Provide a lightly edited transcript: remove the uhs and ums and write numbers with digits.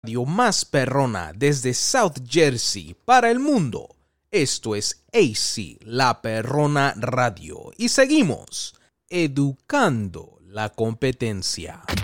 radio más perrona desde South Jersey para el mundo. Esto es AC, la Perrona Radio. Y seguimos educando la competencia.